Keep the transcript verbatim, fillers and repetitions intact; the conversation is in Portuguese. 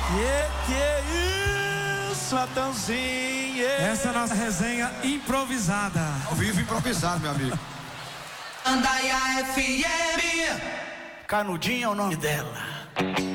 Que que é isso, Natanzinho? Essa é a nossa resenha improvisada. Ao vivo improvisado, meu amigo. Andaiá F M. Canudinho é o nome dela.